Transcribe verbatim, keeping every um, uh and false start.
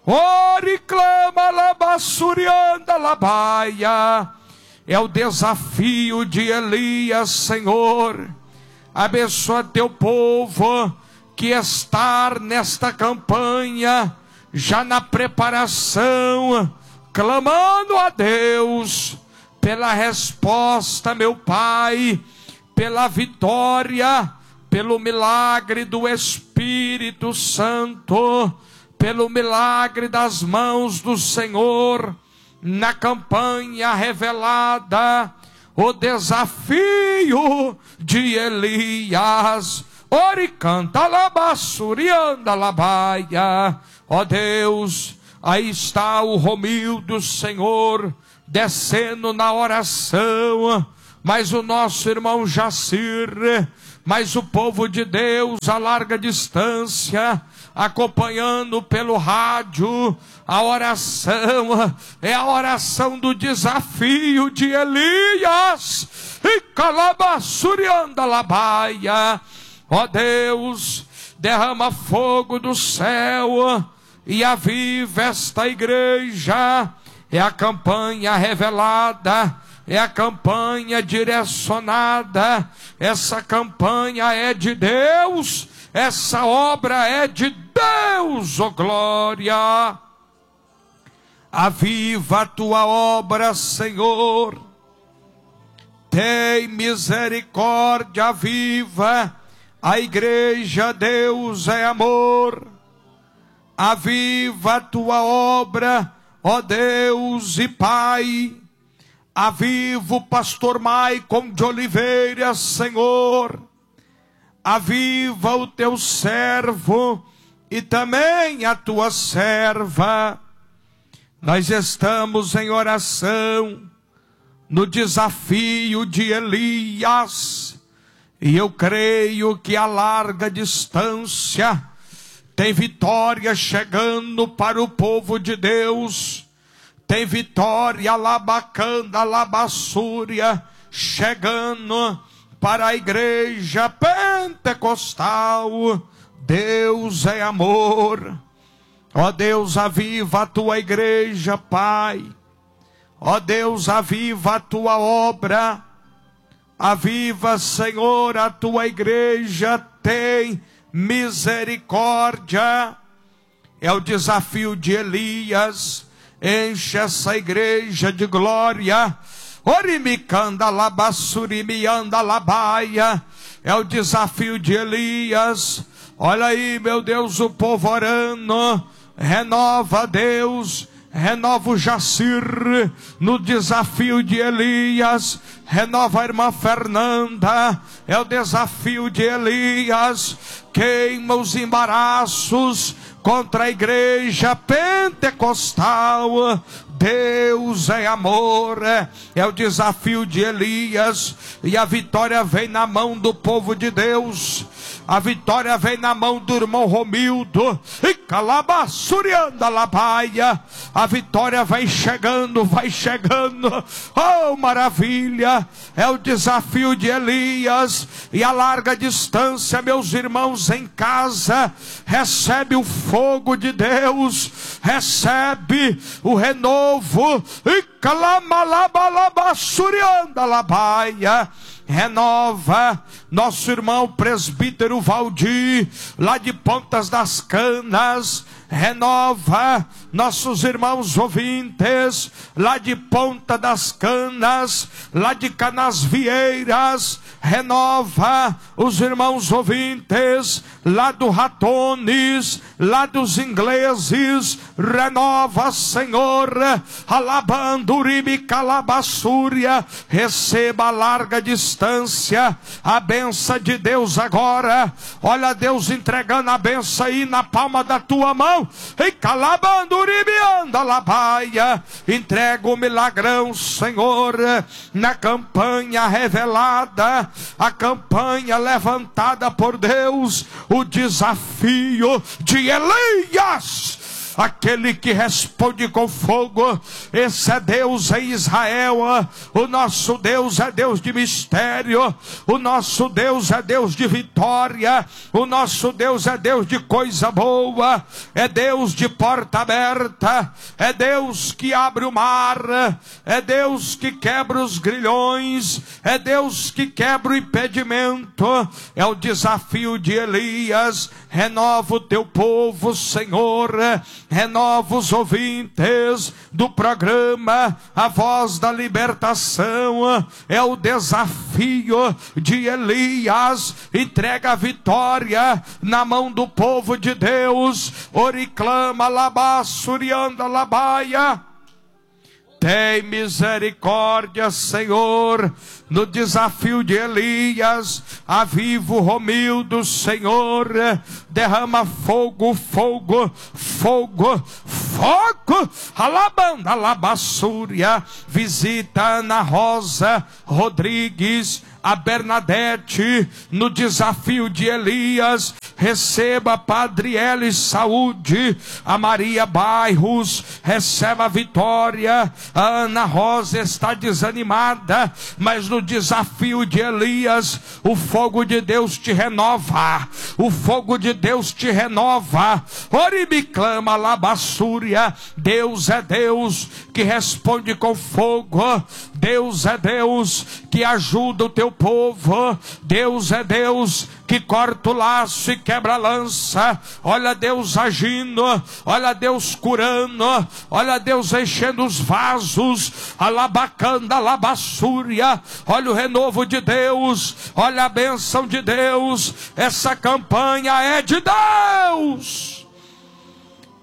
Ore clama labassurianda labaia. É o desafio de Elias, Senhor. Abençoa teu povo que está nesta campanha, já na preparação, clamando a Deus pela resposta, meu Pai, pela vitória, pelo milagre do Espírito Santo, pelo milagre das mãos do Senhor, na campanha revelada, o desafio de Elias. Ore canta labassurianda labaia. Ó Deus, aí está o Romildo, Senhor, descendo na oração, mas o nosso irmão Jacir, mas o povo de Deus a larga distância, acompanhando pelo rádio a oração, é a oração do desafio de Elias. E calabassurianda labaia. Ó Deus, derrama fogo do céu e aviva esta igreja. É a campanha revelada, é a campanha direcionada. Essa campanha é de Deus, essa obra é de Deus, ó glória. Aviva a tua obra, Senhor. Tem misericórdia, aviva a igreja. Deus é amor. Aviva a tua obra, ó Deus e Pai. Aviva o pastor Maicon de Oliveira, Senhor. Aviva o teu servo e também a tua serva. Nós estamos em oração no desafio de Elias, e eu creio que a larga distância tem vitória chegando para o povo de Deus. Tem vitória labacanda, labassúria chegando para a igreja pentecostal. Deus é amor. Ó Deus, aviva a tua igreja, Pai. Ó Deus, aviva a tua obra. Aviva, Senhor, a tua igreja. Tem misericórdia. É o desafio de Elias. Enche essa igreja de glória. Orimicanda labassurimianda labaia. É o desafio de Elias. Olha aí, meu Deus, o povo orando. Renova, Deus, renova o Jacir no desafio de Elias. Renova a irmã Fernanda, é o desafio de Elias. Queima os embaraços contra a igreja pentecostal. Deus é amor, é, é o desafio de Elias. E a vitória vem na mão do povo de Deus. A vitória vem na mão do irmão Romildo. E calabassurianda labaia. A vitória vai chegando, vai chegando. Oh, maravilha. É o desafio de Elias. E a larga distância, meus irmãos em casa, recebe o fogo de Deus. Recebe o renovo. E calamalabalabassurianda labaia. Renova nosso irmão presbítero Valdir, lá de Pontas das Canas. Renova nossos irmãos ouvintes, lá de Ponta das Canas, lá de Canasvieiras. Renova os irmãos ouvintes, lá do Ratones, lá dos ingleses. Renova, Senhor. Alabanduribi calabassúria. Receba a larga distância a benção de Deus agora. Olha Deus entregando a benção aí na palma da tua mão. E calabanduribi anda labaia. Entrega o milagrão, Senhor, na campanha revelada, a campanha levantada por Deus, o desafio de Elias. aquele que responde com fogo. Esse é Deus em Israel. O nosso Deus é Deus de mistério. O nosso Deus é Deus de vitória. O nosso Deus é Deus de coisa boa. É Deus de porta aberta. É Deus que abre o mar. É Deus que quebra os grilhões. É Deus que quebra o impedimento. É o desafio de Elias. Renova o teu povo, Senhor. Renova os ouvintes do programa A Voz da Libertação. É o desafio de Elias. Entrega a vitória na mão do povo de Deus. Oriclama labassurianda labaia. Tem misericórdia, Senhor, no desafio de Elias. Aviva o Romildo, Senhor. Derrama fogo, fogo, fogo, fogo. Alabanda, alabassúria. Visita Ana Rosa Rodrigues, a Bernadette, no desafio de Elias. Receba Padre Hélio saúde. A Maria Bairros receba a vitória. A Ana Rosa está desanimada, mas no desafio de Elias, o fogo de Deus te renova. O fogo de Deus te renova. Oribiclama labassúria. Deus é Deus que responde com fogo. Deus é Deus que ajuda o teu povo. Deus é Deus que corta o laço e quebra a lança. Olha Deus agindo, olha Deus curando, olha Deus enchendo os vasos. Alabacanda, alabassúria. Olha o renovo de Deus, olha a bênção de Deus. Essa campanha é de Deus.